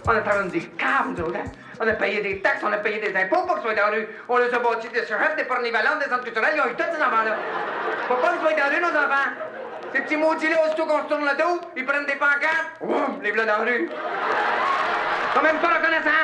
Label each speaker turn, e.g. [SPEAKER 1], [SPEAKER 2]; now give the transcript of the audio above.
[SPEAKER 1] On a travaillé des caves, nous autres, hein? On a payé des taxes, on a payé des impôts pour qu'ils soient dans la rue. On les a bâtis des chefs, des pornivalantes, des centres culturels, ils ont eu tous ces enfants-là. Faut pas qu'ils soient dans la rue, nos enfants. Ces petits maudits-là, aussitôt qu'on se tourne le dos, ils prennent des pancartes, ouf, les voilà dans la rue. Ils sont même pas reconnaissants.